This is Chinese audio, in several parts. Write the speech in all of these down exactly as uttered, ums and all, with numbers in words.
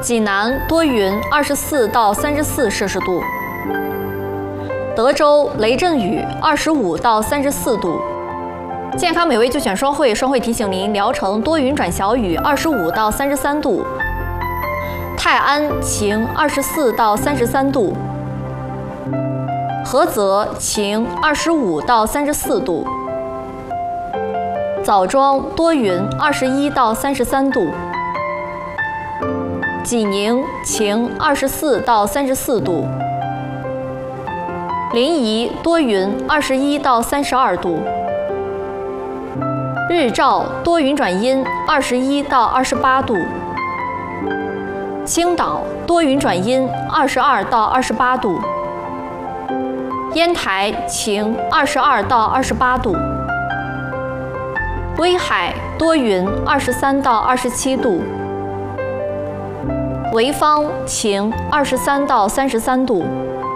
济南多云，二十四到三十四摄氏度。德州雷阵雨，二十五到三十四度。健康美味就选双汇，双汇提醒您：聊城多云转小雨，二十五到三十三度；泰安晴，二十四到三十三度；菏泽晴，二十五到三十四度；枣庄多云，二十一到三十三度；济宁晴，二十四到三十四度；临沂多云，二十一到三十二度；日照多云转阴，二十一到二十八度；青岛多云转阴，二十二到二十八度；烟台晴，二十二到二十八度；威海多云，二十三到二十七度；潍坊晴，二十三到三十三度；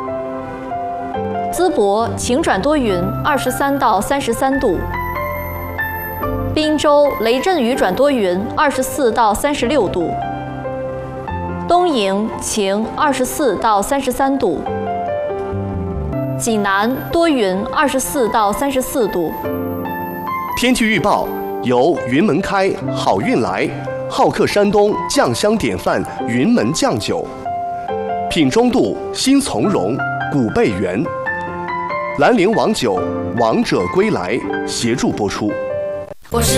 淄博晴转多云，二十三到三十三度；滨州雷阵雨转多云，二十四到三十六度；东营晴，二十四到三十三度；济南多云，二十四到三十四度。 天气预报由云门开好运来好客山东酱香典范云门酱酒，品中度新从容古贝园，兰陵王酒王者归来协助播出。 我是